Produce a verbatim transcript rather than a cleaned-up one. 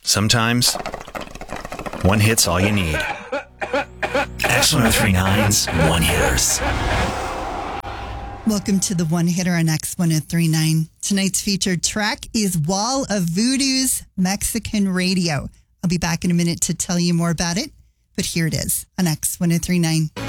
Sometimes, one hit's all you need. X one oh three nine's One Hitters. Welcome to the One Hitter on X one oh three nine. Tonight's featured track is Wall of Voodoo's Mexican Radio. I'll be back in a minute to tell you more about it, but here it is on X one oh three nine.